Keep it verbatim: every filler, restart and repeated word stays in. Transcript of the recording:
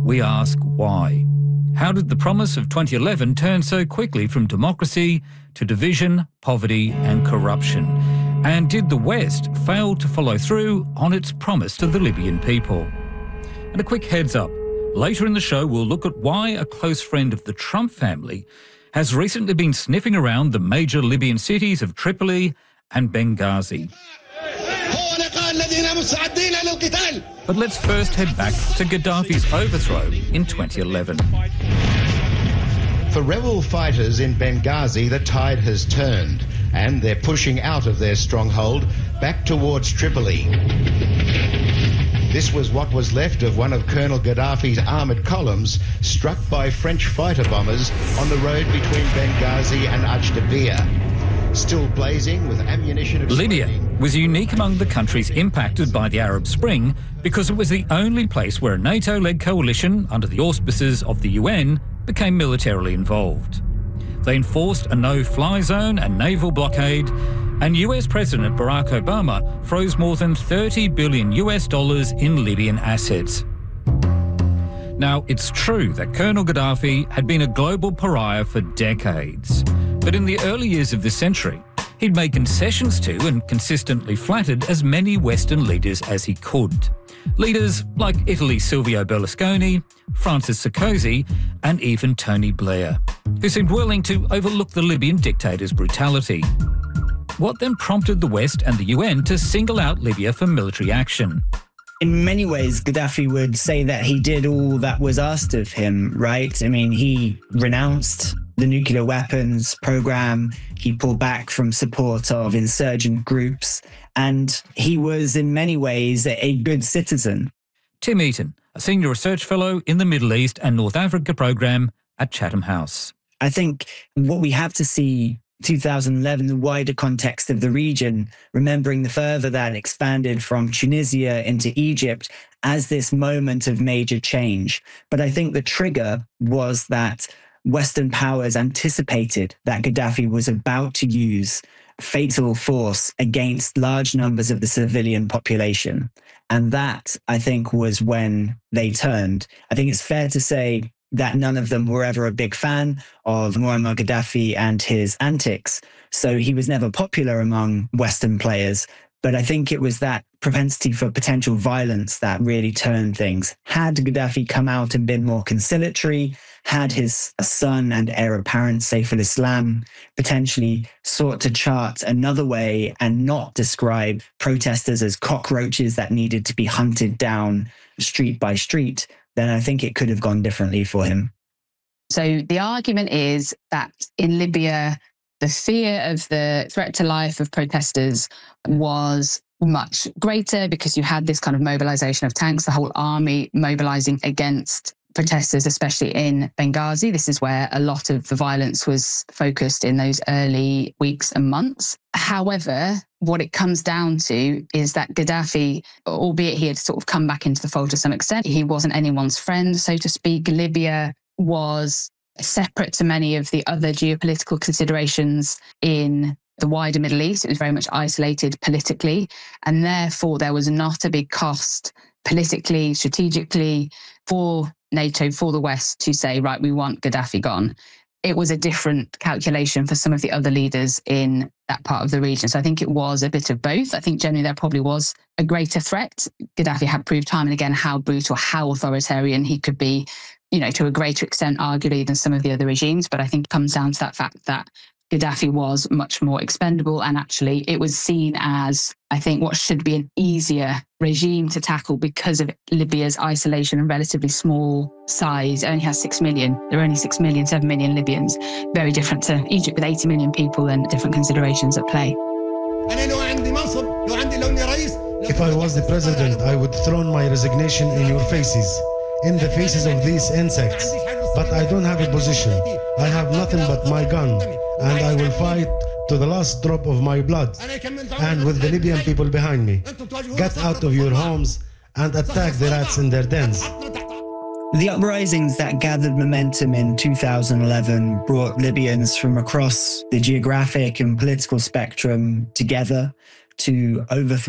we ask why. How did the promise of twenty eleven turn so quickly from democracy to division, poverty and corruption? And did the West fail to follow through on its promise to the Libyan people? And a quick heads up, later in the show we'll look at why a close friend of the Trump family has recently been sniffing around the major Libyan cities of Tripoli and Benghazi. But let's first head back to Gaddafi's overthrow in twenty eleven. For rebel fighters in Benghazi, the tide has turned, and they're pushing out of their stronghold back towards Tripoli. This was what was left of one of Colonel Gaddafi's armoured columns struck by French fighter bombers on the road between Benghazi and Ajdabiya. Still blazing with ammunition... Libya was unique among the countries impacted by the Arab Spring because it was the only place where a NATO-led coalition under the auspices of the U N became militarily involved. They enforced a no-fly zone and naval blockade, and U S President Barack Obama froze more than thirty billion US dollars in Libyan assets. Now, it's true that Colonel Gaddafi had been a global pariah for decades, but in the early years of this century, he'd made concessions to and consistently flattered as many Western leaders as he could. Leaders like Italy's Silvio Berlusconi, Francis Sarkozy, and even Tony Blair, who seemed willing to overlook the Libyan dictator's brutality. What then prompted the West and the U N to single out Libya for military action? In many ways, Gaddafi would say that he did all that was asked of him, right? I mean, he renounced the nuclear weapons program, he pulled back from support of insurgent groups, and he was in many ways a good citizen. Tim Eaton, a senior research fellow in the Middle East and North Africa program at Chatham House. I think what we have to see two thousand eleven, the wider context of the region, remembering the fervour that expanded from Tunisia into Egypt as this moment of major change. But I think the trigger was that Western powers anticipated that Gaddafi was about to use fatal force against large numbers of the civilian population. And that, I think, was when they turned. I think it's fair to say that none of them were ever a big fan of Muammar Gaddafi and his antics. So he was never popular among Western players. But I think it was that propensity for potential violence that really turned things. Had Gaddafi come out and been more conciliatory, had his son and heir apparent, Saif al-Islam, potentially sought to chart another way and not describe protesters as cockroaches that needed to be hunted down street by street, then I think it could have gone differently for him. So the argument is that in Libya, the fear of the threat to life of protesters was much greater because you had this kind of mobilization of tanks, the whole army mobilizing against protesters, especially in Benghazi. This is where a lot of the violence was focused in those early weeks and months. However, what it comes down to is that Gaddafi, albeit he had sort of come back into the fold to some extent, he wasn't anyone's friend, so to speak. Libya was separate to many of the other geopolitical considerations in the wider Middle East. It was very much isolated politically, and therefore there was not a big cost politically, strategically, for NATO, for the West to say, right, we want Gaddafi gone. It was a different calculation for some of the other leaders in that part of the region. So I think it was a bit of both. I think generally there probably was a greater threat. Gaddafi had proved time and again how brutal, how authoritarian he could be, you know, to a greater extent, arguably, than some of the other regimes. But I think it comes down to that fact that Gaddafi was much more expendable, and actually it was seen as, I think, what should be an easier regime to tackle because of Libya's isolation and relatively small size. It only has six million. There are only six million, seven million Libyans. Very different to Egypt with eighty million people and different considerations at play. If I was the president, I would throw my resignation in your faces, in the faces of these insects. But I don't have a position. I have nothing but my gun, and I will fight to the last drop of my blood, and with the Libyan people behind me. Get out of your homes and attack the rats in their dens. The uprisings that gathered momentum in two thousand eleven brought Libyans from across the geographic and political spectrum together to overthrow